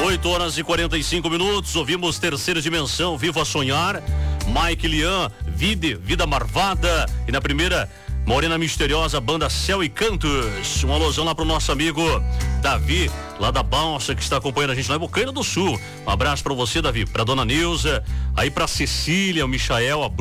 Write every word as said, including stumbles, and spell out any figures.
oito horas e quarenta e cinco minutos, ouvimos Terceira Dimensão, Viva Sonhar, Mike Lian, Vide, Vida Marvada, e na primeira, Morena Misteriosa, banda Céu e Cantos. Um alusão lá pro nosso amigo Davi, lá da Balsa, que está acompanhando a gente lá em Bocaina do Sul. Um abraço pra você, Davi, pra dona Nilza, aí pra Cecília, o Michael, a